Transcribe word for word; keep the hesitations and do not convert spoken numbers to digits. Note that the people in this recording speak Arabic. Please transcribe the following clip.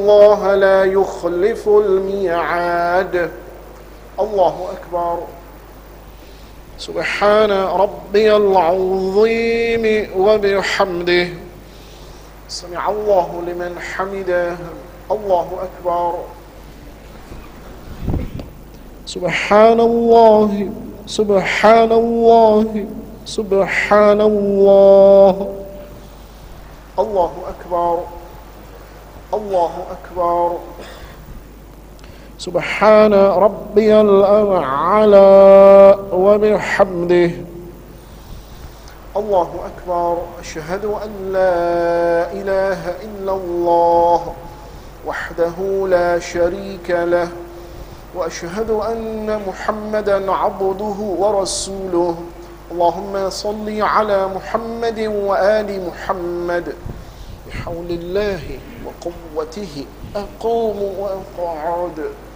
الله لا يخلف الميعاد. الله أكبر. سبحان ربي العظيم وبحمده. سمع الله لمن حمده. الله أكبر. سبحان الله سبحان الله سبحان الله. الله أكبر. الله أكبر. سبحان ربي الأعلى وبحمده. الله أكبر. أشهد أن لا إله إلا الله وحده لا شريك له، وأشهد أن محمدًا عبده ورسوله. اللهم صل على محمد وآل محمد. بحول الله وقوته أقوم وأقعد.